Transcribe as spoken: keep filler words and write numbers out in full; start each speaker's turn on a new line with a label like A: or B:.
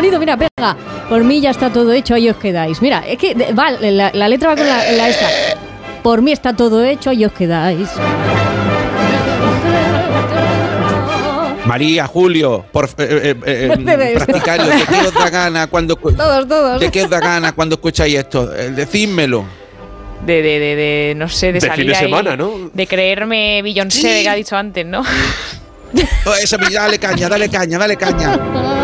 A: cumplido, mira, venga. Por mí ya está todo hecho, ahí os quedáis. Mira, es que va, la, la letra va con la, la esta. Por mí está todo hecho, ahí os quedáis.
B: María, Julio, por eh, eh, eh, practicario, ¿de qué os da gana cuando
A: todos, todos.
B: ¿De qué os da gana cuando escucháis esto? Eh, decídmelo.
C: De, de, de, de, no sé, de,
D: de
C: salir
D: fin de
C: ahí,
D: semana, ¿no?
C: De creerme Beyoncé,
B: Sí.
C: que ha dicho antes, ¿no?
B: Oh, esa, dale caña, dale caña, dale caña.